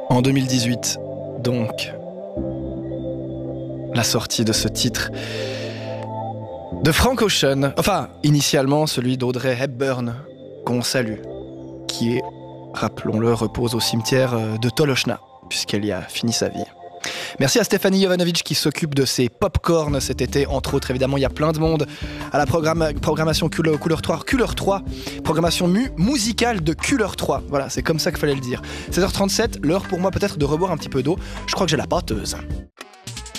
En 2018, donc, la sortie de ce titre de Frank Ocean, enfin, initialement celui d'Audrey Hepburn, qu'on salue, qui est, rappelons-le, repose au cimetière de Tolochna, puisqu'elle y a fini sa vie. Merci à Stéphanie Jovanovic qui s'occupe de ces pop-corns cet été, entre autres. Évidemment, il y a plein de monde à la programmation Couleur 3, programmation musicale de Couleur 3. Voilà, c'est comme ça qu'il fallait le dire. 16h37, l'heure pour moi peut-être de reboire un petit peu d'eau. Je crois que j'ai la pâteuse.